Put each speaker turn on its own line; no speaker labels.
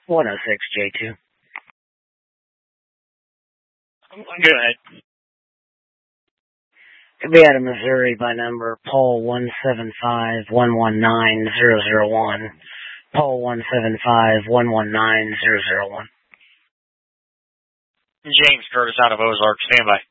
106J2.
Go ahead.
Could be out of Missouri by number poll 175119001. Poll 175119001.
James Curtis out of Ozark. Stand by.